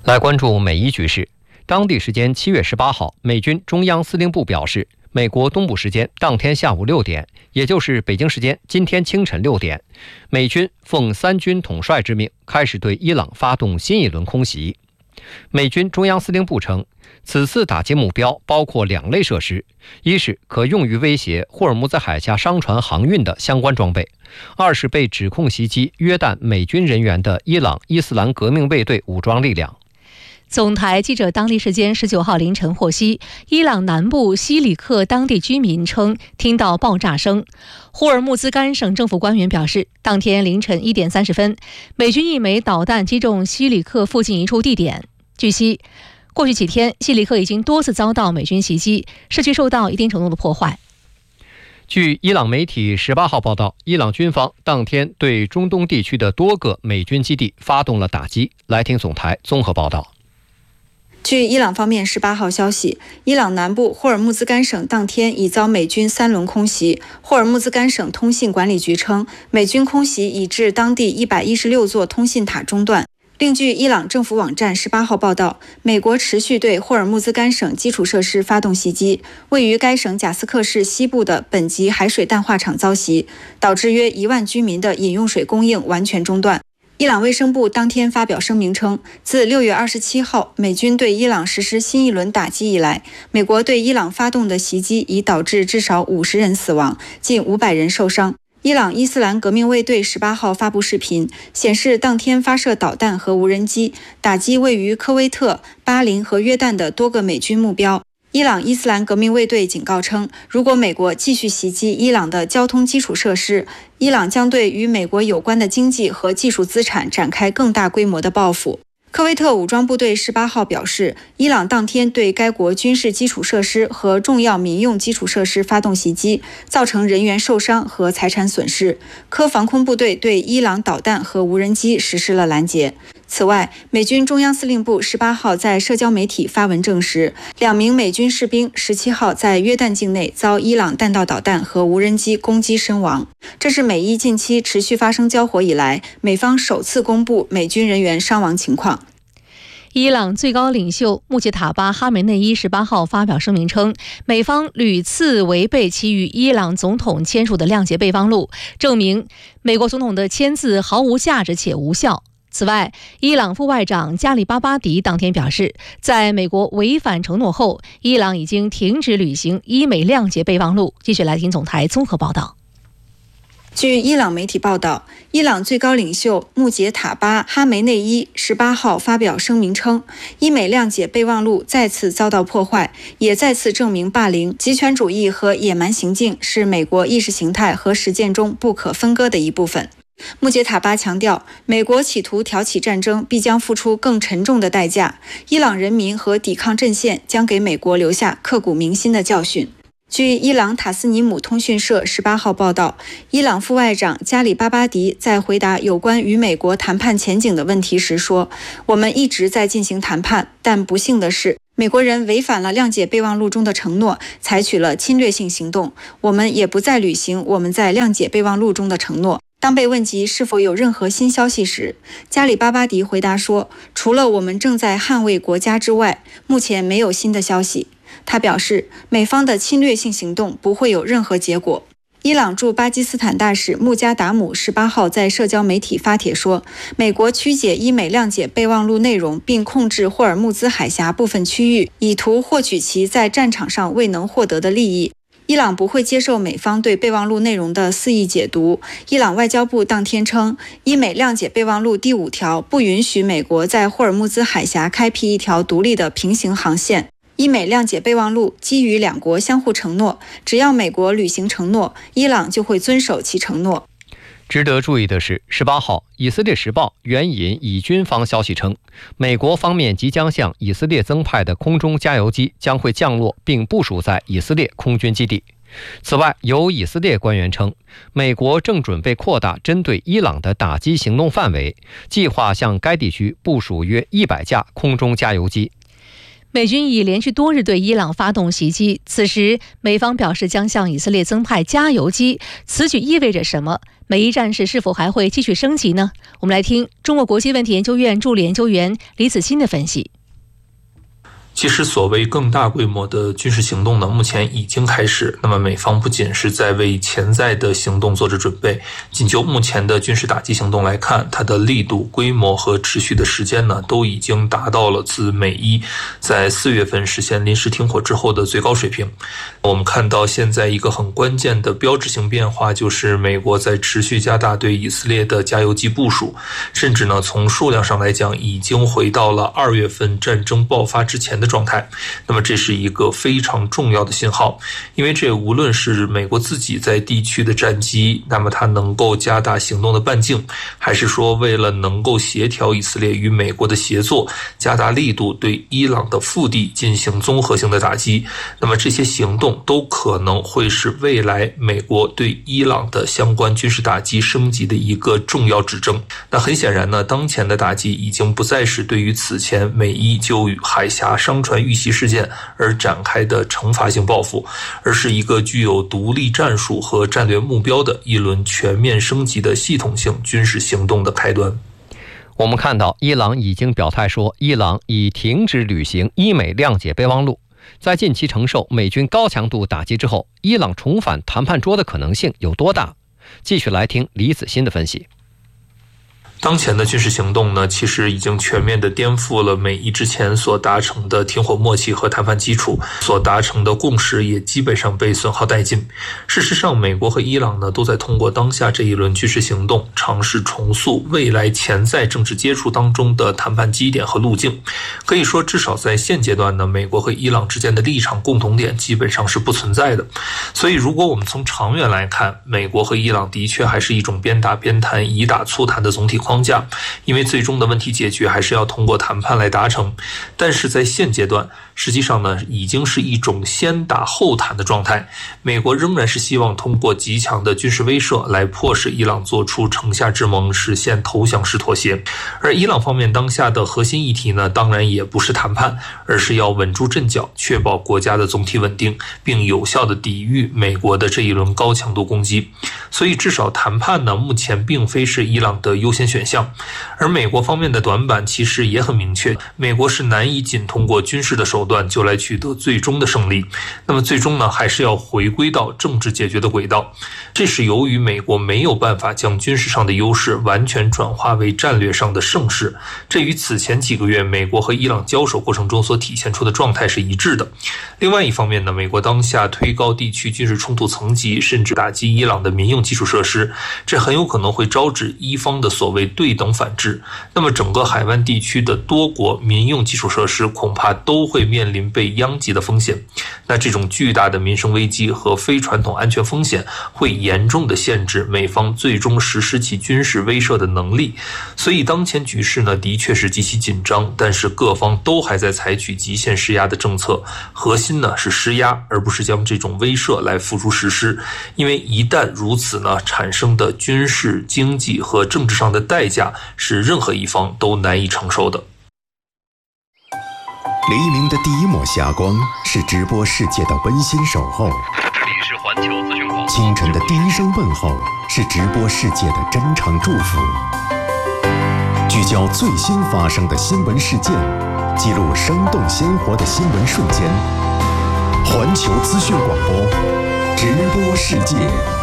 来关注美伊局势。当地时间7月18号，美军中央司令部表示，美国东部时间当天下午6点，也就是北京时间今天清晨6点，美军奉三军统帅之命，开始对伊朗发动新一轮空袭。美军中央司令部称，此次打击目标包括2类设施，一是可用于威胁霍尔木兹海峡商船航运的相关装备，二是被指控袭击约旦美军人员的伊朗伊斯兰革命卫队武装力量。 总台记者当地时间19号凌晨获悉，伊朗南部西里克当地居民称听到爆炸声。霍尔木兹干省政府官员表示，当天凌晨1点30分，美军一枚导弹击中西里克附近一处地点。据悉，过去几天，西里克已经多次遭到美军袭击，社区受到一定程度的破坏。 据伊朗媒体18号报道，伊朗军方当天对中东地区的多个美军基地发动了打击。来听总台综合报道。 据伊朗方面18号消息，伊朗南部霍尔木兹干省当天已遭美军3轮空袭。霍尔木兹干省通信管理局称，美军空袭已致当地116座通信塔中断。另据伊朗政府网站18号报道，美国持续对霍尔木兹干省基础设施发动袭击，位于该省贾斯克市西部的本级海水淡化厂遭袭，导致约1万居民的饮用水供应完全中断。伊朗卫生部当天发表声明称，自6月27号美军对伊朗实施新一轮打击以来，美国对伊朗发动的袭击已导致至少50人死亡，近500人受伤。伊朗伊斯兰革命卫队18号发布视频，显示当天发射导弹和无人机，打击位于科威特、巴林和约旦的多个美军目标。伊朗伊斯兰革命卫队警告称，如果美国继续袭击伊朗的交通基础设施，伊朗将对与美国有关的经济和技术资产展开更大规模的报复。科威特武装部队18号表示，伊朗当天对该国军事基础设施和重要民用基础设施发动袭击，造成人员受伤和财产损失。科防空部队对伊朗导弹和无人机实施了拦截。此外，美军中央司令部18号在社交媒体发文证实，2名美军士兵17号在约旦境内遭伊朗弹道导弹和无人机攻击身亡。这是美伊近期持续发生交火以来，美方首次公布美军人员伤亡情况。 伊朗最高领袖穆杰塔巴·哈梅内伊18号发表声明称，美方屡次违背其与伊朗总统签署的谅解备忘录，证明美国总统的签字毫无价值且无效。此外，伊朗副外长加里巴巴迪当天表示，在美国违反承诺后，伊朗已经停止履行伊美谅解备忘录。继续来听总台综合报道。 据伊朗媒体报道，伊朗最高领袖穆杰塔巴·哈梅内伊18号发表声明称，伊美谅解备忘录再次遭到破坏，也再次证明霸凌、极权主义和野蛮行径是美国意识形态和实践中不可分割的一部分。穆杰塔巴强调，美国企图挑起战争必将付出更沉重的代价，伊朗人民和抵抗阵线将给美国留下刻骨铭心的教训。据伊朗塔斯尼姆通讯社18号报道，伊朗副外长加里巴巴迪在回答有关与美国谈判前景的问题时说，我们一直在进行谈判，但不幸的是，美国人违反了谅解备忘录中的承诺，采取了侵略性行动，我们也不再履行我们在谅解备忘录中的承诺。当被问及是否有任何新消息时，加里巴巴迪回答说，除了我们正在捍卫国家之外，目前没有新的消息。他表示，美方的侵略性行动不会有任何结果。伊朗驻巴基斯坦大使穆加达姆18号在社交媒体发帖说，美国曲解伊美谅解备忘录内容并控制霍尔木兹海峡部分区域，以图获取其在战场上未能获得的利益。伊朗不会接受美方对备忘录内容的肆意解读。伊朗外交部当天称，伊美谅解备忘录第5条不允许美国在霍尔木兹海峡开辟一条独立的平行航线。伊美谅解备忘录基于2国相互承诺，只要美国履行承诺，伊朗就会遵守其承诺。 值得注意的是，18号，以色列时报援引以军方消息称，美国方面即将向以色列增派的空中加油机将会降落并部署在以色列空军基地。此外，有以色列官员称，美国正准备扩大针对伊朗的打击行动范围，计划向该地区部署约100架空中加油机。 美军已连续多日对伊朗发动袭击，此时美方表示将向以色列增派加油机，此举意味着什么？美伊战事是否还会继续升级呢？我们来听中国国际问题研究院助理研究员李子欣的分析。 其实所谓更大规模的军事行动呢，目前已经开始。那么美方不仅是在为潜在的行动做着准备，仅就目前的军事打击行动来看，它的力度、规模和持续的时间呢，都已经达到了自美伊在4月份实现临时停火之后的最高水平。我们看到现在一个很关键的标志性变化，就是美国在持续加大对以色列的加油机部署，甚至呢从数量上来讲，已经回到了2月份战争爆发之前的状态。那么这是一个非常重要的信号，因为这无论是美国自己在地区的战机，那么它能够加大行动的半径，还是说为了能够协调以色列与美国的协作，加大力度对伊朗的腹地进行综合性的打击，那么这些行动都可能会是未来美国对伊朗的相关军事打击升级的一个重要指征。那很显然呢，当前的打击已经不再是对于此前美伊就海峡商船遇袭事件而展开的惩罚性报复，而是一个具有独立战术和战略目标的一轮全面升级的系统性军事行动的开端。 我们看到伊朗已经表态说，伊朗已停止履行伊美谅解备忘录。在近期承受美军高强度打击之后，伊朗重返谈判桌的可能性有多大？继续来听李子欣的分析。 当前的军事行动呢，其实已经全面地颠覆了美伊之前所达成的停火默契和谈判基础，所达成的共识也基本上被损耗殆尽。事实上，美国和伊朗呢，都在通过当下这一轮军事行动，尝试重塑未来潜在政治接触当中的谈判基点和路径。可以说，至少在现阶段呢，美国和伊朗之间的立场共同点基本上是不存在的。所以，如果我们从长远来看，美国和伊朗的确还是一种边打边谈、以打促谈的总体框架，因为最终的问题解决还是要通过谈判来达成。但是在现阶段，实际上呢，已经是一种先打后谈的状态。美国仍然是希望通过极强的军事威慑来迫使伊朗做出城下之盟，实现投降式妥协。而伊朗方面当下的核心议题呢，当然也不是谈判，而是要稳住阵脚，确保国家的总体稳定，并有效地抵御美国的这一轮高强度攻击。所以至少谈判呢，目前并非是伊朗的优先选项。而美国方面的短板其实也很明确，美国是难以仅通过军事的手段就来取得最终的胜利，那么最终呢，还是要回归到政治解决的轨道。这是由于美国没有办法将军事上的优势完全转化为战略上的胜势，这与此前几个月美国和伊朗交手过程中所体现出的状态是一致的。另外一方面呢，美国当下推高地区军事冲突层级，甚至打击伊朗的民用基础设施，这很有可能会招致伊方的所谓对等反制，那么整个海湾地区的多国民用基础设施恐怕都会面临被殃及的风险。那这种巨大的民生危机和非传统安全风险会严重的限制美方最终实施其军事威慑的能力。所以当前局势呢，的确是极其紧张，但是各方都还在采取极限施压的政策，核心呢是施压，而不是将这种威慑来付诸实施。因为一旦如此呢，产生的军事、经济和政治上的代价是任何一方都难以承受的。 黎明的第一抹霞光是直播世界的温馨守候， 这里是环球资讯广播。 清晨的第一声问候是直播世界的真诚祝福。聚焦最新发生的新闻事件，记录生动鲜活的新闻瞬间。环球资讯广播，直播世界。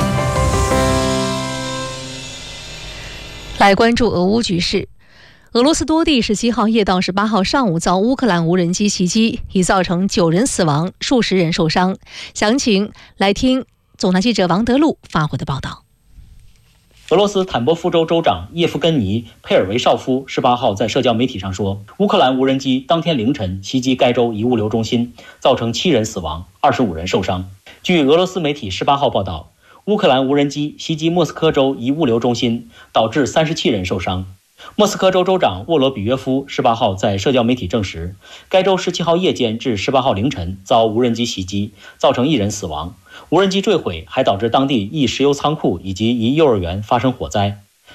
来关注俄乌局势。俄罗斯多地17号夜到18号上午遭乌克兰无人机袭击，已造成9人死亡，数十人受伤。详情来听总台记者王德禄发回的报道。 俄罗斯坦波夫州州长叶夫根尼·佩尔维绍夫18号在社交媒体上说，乌克兰无人机当天凌晨袭击该州一物流中心，造成7人死亡，25人受伤。据俄罗斯媒体18号报道，乌克兰无人机袭击莫斯科州一物流中心，导致37人受伤。莫斯科州州长沃罗比约夫18号在社交媒体证实，该州17号夜间至18号凌晨遭无人机袭击，造成1人死亡。无人机坠毁还导致当地一石油仓库以及一幼儿园发生火灾。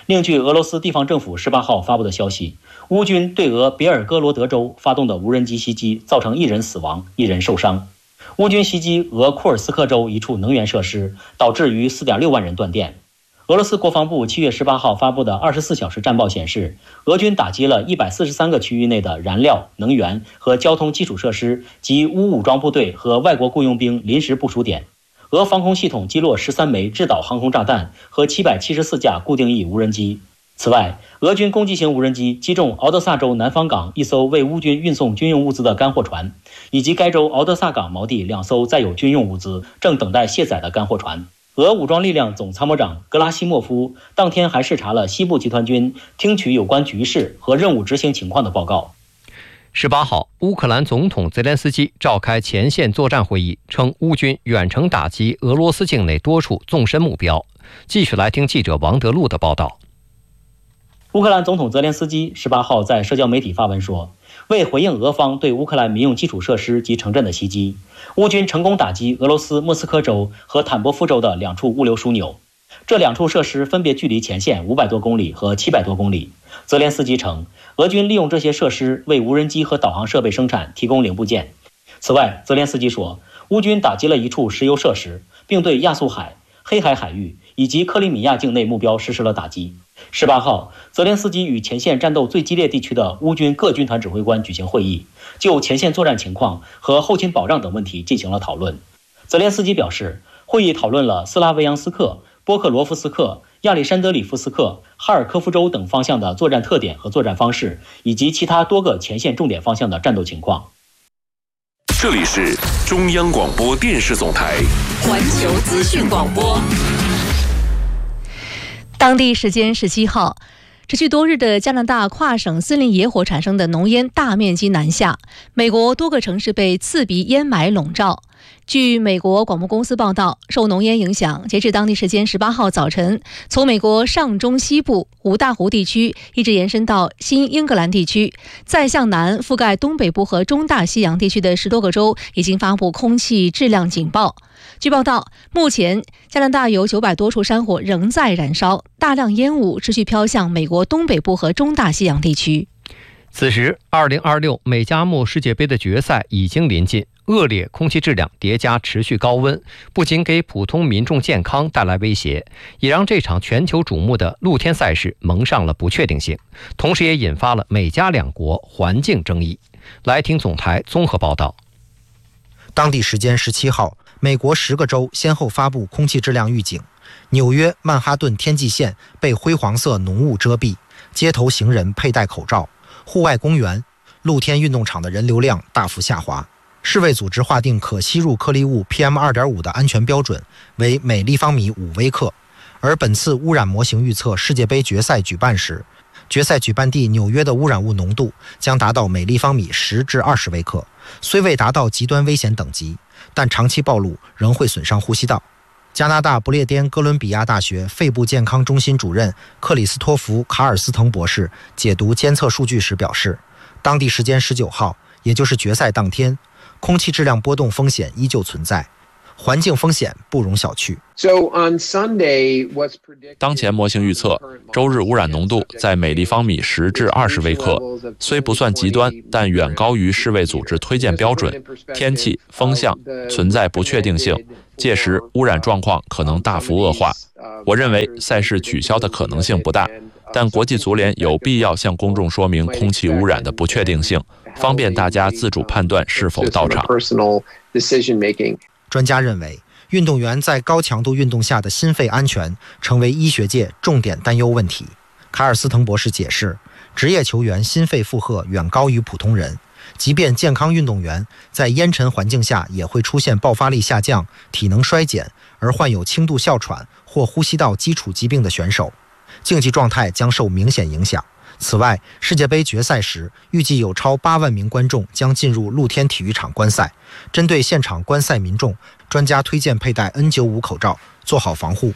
另据俄罗斯地方政府18号发布的消息，乌军对俄别尔哥罗德州发动的无人机袭击，造成1人死亡，1人受伤。乌军袭击俄库尔斯克州一处能源设施，导致逾4.6万人断电。俄罗斯国防部7月18号发布的24小时战报显示，俄军打击了143个区域内的燃料、能源和交通基础设施及乌武装部队和外国雇佣兵临时部署点。俄防空系统击落13枚制导航空炸弹和774架固定翼无人机。此外，俄军攻击型无人机击中敖德萨州南方港一艘为乌军运送军用物资的干货船，以及该州敖德萨港锚地2艘载有军用物资正等待卸载的干货船。俄武装力量总参谋长格拉西莫夫当天还视察了西部集团军，听取有关局势和任务执行情况的报告。 18号，乌克兰总统泽连斯基召开前线作战会议，称乌军远程打击俄罗斯境内多处纵深目标。继续来听记者王德禄的报道。 乌克兰总统泽连斯基18号在社交媒体发文说，为回应俄方对乌克兰民用基础设施及城镇的袭击，乌军成功打击俄罗斯莫斯科州和坦波夫州的2处物流枢纽。这2处设施分别距离前线500多公里和700多公里。泽连斯基称，俄军利用这些设施为无人机和导航设备生产提供零部件。此外，泽连斯基说，乌军打击了1处石油设施，并对亚速海、黑海海域以及克里米亚境内目标实施了打击。18号，泽连斯基与前线战斗最激烈地区的乌军各军团指挥官举行会议，就前线作战情况和后勤保障等问题进行了讨论。泽连斯基表示，会议讨论了斯拉维扬斯克、波克罗夫斯克、亚历山德里夫斯克、哈尔科夫州等方向的作战特点和作战方式，以及其他多个前线重点方向的战斗情况。 这里是中央广播电视总台环球资讯广播。 当地时间17号，持续多日的加拿大跨省森林野火产生的浓烟大面积南下，美国多个城市被刺鼻烟霾笼罩。据美国广播公司报道，受浓烟影响，截至当地时间18号早晨，从美国上中西部五大湖地区一直延伸到新英格兰地区，再向南覆盖东北部和中大西洋地区的10多个州已经发布空气质量警报。据报道，目前加拿大有900多处山火仍在燃烧，大量烟雾持续飘向美国东北部和中大西洋地区。 此时，2026美加墨世界杯的决赛已经临近，恶劣空气质量叠加持续高温，不仅给普通民众健康带来威胁，也让这场全球瞩目的露天赛事蒙上了不确定性，同时也引发了美加两国环境争议。来听总台综合报道。 当地时间17号，美国10个州先后发布空气质量预警，纽约、曼哈顿天际线被灰黄色浓雾遮蔽，街头行人佩戴口罩，户外公园、露天运动场的人流量大幅下滑。世卫组织划定可吸入颗粒物 PM2.5 的安全标准为每立方米5微克，而本次污染模型预测世界杯决赛举办时，决赛举办地纽约的污染物浓度将达到每立方米10至20微克，虽未达到极端危险等级，但长期暴露仍会损伤呼吸道。加拿大不列颠哥伦比亚大学肺部健康中心主任克里斯托弗·卡尔斯滕博士解读监测数据时表示，当地时间19号，也就是决赛当天，空气质量波动风险依旧存在，环境风险不容小觑。 当前模型预测，周日污染浓度在每立方米10至20微克，虽不算极端，但远高于世卫组织推荐标准。天气、风向存在不确定性，届时污染状况可能大幅恶化。我认为赛事取消的可能性不大，但国际足联有必要向公众说明空气污染的不确定性，方便大家自主判断是否到场。 专家认为，运动员在高强度运动下的心肺安全成为医学界重点担忧问题。卡尔斯滕博士解释，职业球员心肺负荷远高于普通人，即便健康运动员在烟尘环境下也会出现爆发力下降、体能衰减，而患有轻度哮喘或呼吸道基础疾病的选手，竞技状态将受明显影响。此外，世界杯决赛时，预计有超8万名观众将进入露天体育场观赛。针对现场观赛民众，专家推荐佩戴 N95 口罩，做好防护。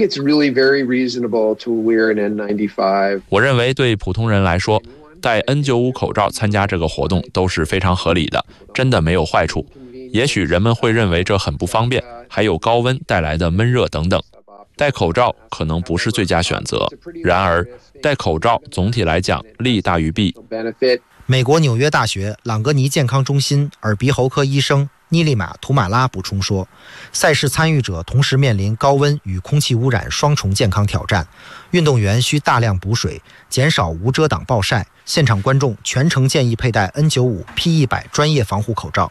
我认为对普通人来说，戴 N95 口罩参加这个活动都是非常合理的，真的没有坏处。也许人们会认为这很不方便，还有高温带来的闷热等等。 戴口罩可能不是最佳选择。然而，戴口罩总体来讲利大于弊。 美国纽约大学朗格尼健康中心耳鼻喉科医生尼利马·图马拉补充说，赛事参与者同时面临高温与空气污染双重健康挑战，运动员需大量补水，减少无遮挡暴晒，现场观众全程建议佩戴 N95、P100 专业防护口罩。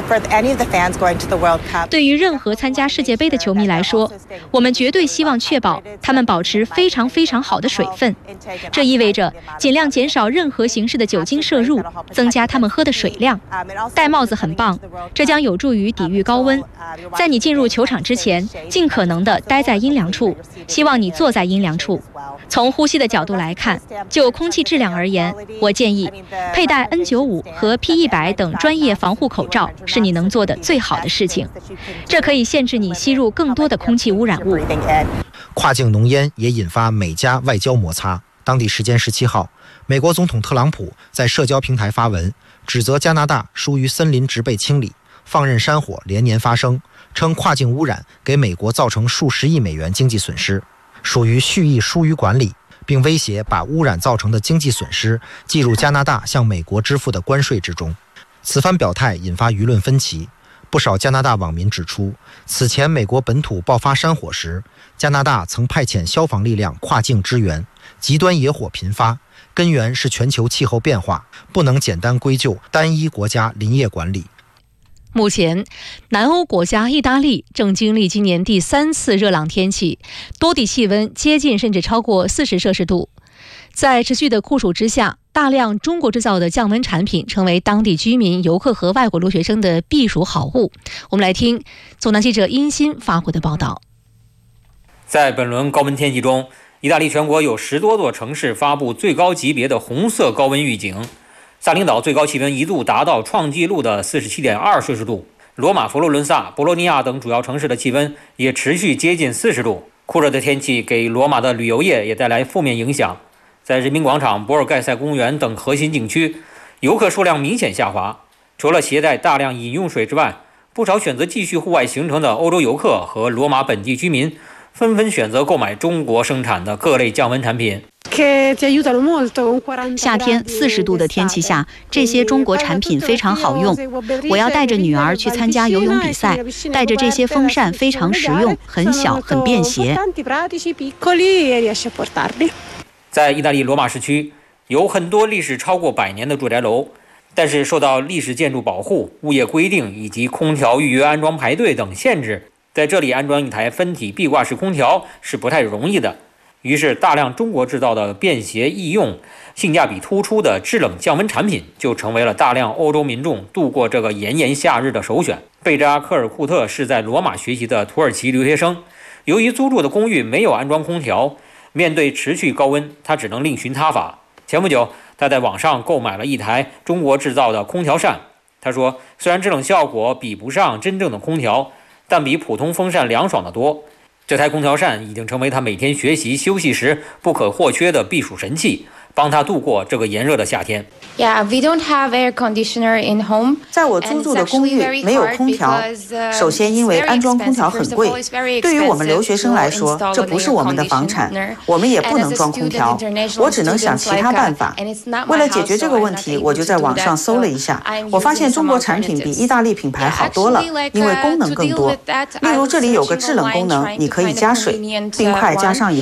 对于任何参加世界杯的球迷来说，我们绝对希望确保他们保持非常非常好的水分。这意味着尽量减少任何形式的酒精摄入，增加他们喝的水量。戴帽子很棒，这将有助于抵御高温。在你进入球场之前，尽可能地待在阴凉处，希望你坐在阴凉处。从呼吸的角度来看，就空气质量而言，我建议佩戴 N95 和 P100 等专业防护口罩是你能做的最好的事情，这可以限制你吸入更多的空气污染物。 跨境浓烟也引发美加外交摩擦。当地时间17号，美国总统特朗普在社交平台发文，指责加拿大疏于森林植被清理，放任山火连年发生，称跨境污染给美国造成数十亿美元经济损失，属于蓄意疏于管理，并威胁把污染造成的经济损失计入加拿大向美国支付的关税之中。此番表态引发舆论分歧，不少加拿大网民指出，此前美国本土爆发山火时，加拿大曾派遣消防力量跨境支援，极端野火频发，根源是全球气候变化，不能简单归咎单一国家林业管理。 目前，南欧国家意大利正经历今年第3次热浪天气，多地气温接近甚至超过40摄氏度。在持续的酷暑之下，大量中国制造的降温产品成为当地居民、游客和外国留学生的避暑好物。我们来听总台记者殷鑫发回的报道。 在本轮高温天气中，意大利全国有10多座城市发布最高级别的红色高温预警。萨林岛最高气温一度达到创纪录的 47.2 摄氏度，罗马、佛罗伦萨、博洛尼亚等主要城市的气温也持续接近40度。酷热的天气给罗马的旅游业也带来负面影响。在人民广场、博尔盖塞公园等核心景区，游客数量明显下滑。除了携带大量饮用水之外，不少选择继续户外行程的欧洲游客和罗马本地居民纷纷选择购买中国生产的各类降温产品。 夏天40度的天气下，这些中国产品非常好用。我要带着女儿去参加游泳比赛，带着这些风扇非常实用，很小，很便携。 在意大利罗马市区，有很多历史超过100年的住宅楼，但是受到历史建筑保护、物业规定以及空调预约安装排队等限制，在这里安装一台分体壁挂式空调是不太容易的。于是，大量中国制造的便携易用、性价比突出的制冷降温产品就成为了大量欧洲民众度过这个炎炎夏日的首选。贝扎科尔库特是在罗马学习的土耳其留学生，由于租住的公寓没有安装空调，面对持续高温，他只能另寻他法。前不久，他在网上购买了一台中国制造的空调扇。他说，虽然制冷效果比不上真正的空调，但比普通风扇凉爽得多。这台空调扇已经成为他每天学习休息时不可或缺的避暑神器，帮他度过这个炎热的夏天。 在我租住的公寓没有空调，首先因为安装空调很贵，对于我们留学生来说，这不是我们的房产，我们也不能装空调，我只能想其他办法。为了解决这个问题，我就在网上搜了一下，我发现中国产品比意大利品牌好多了，因为功能更多。例如这里有个制冷功能，你可以加水，冰块加上以